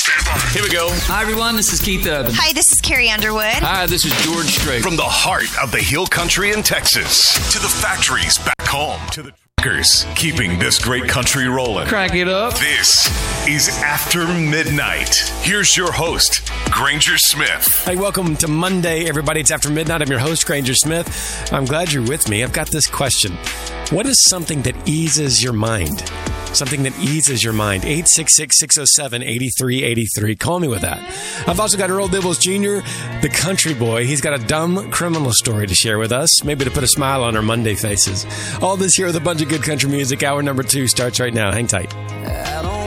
Here we go. Hi, everyone. This is Keith Urban. Hi, this is Carrie Underwood. Hi, this is George Strait. From the heart of the Hill Country in Texas to the factories back home to the truckers keeping this great country rolling. Crank it up. This is After Midnight. Here's your host, Granger Smith. Hey, welcome to Monday, everybody. It's After Midnight. I'm your host, Granger Smith. I'm glad you're with me. I've got this question. What is something that eases your mind? Something that eases your mind. 866-607-8383. Call me with that. I've also got Earl Dibbles Jr., the country boy. He's got a dumb criminal story to share with us, maybe to put a smile on our Monday faces. All this here with a bunch of good country music. Hour number 2 starts right now. Hang tight.